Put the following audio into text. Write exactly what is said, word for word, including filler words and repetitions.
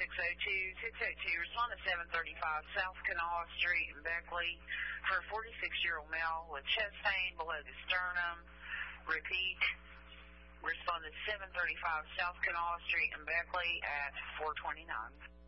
six oh two, six oh two, respond to seven thirty-five South Kanawha Street in Beckley for a forty-six-year-old male with chest pain below the sternum. Repeat, respond to seven thirty-five South Kanawha Street in Beckley at four twenty-nine.